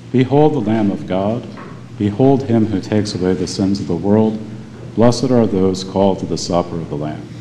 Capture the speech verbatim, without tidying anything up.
Behold the Lamb of God. Behold him who takes away the sins of the world. Blessed are those called to the supper of the Lamb.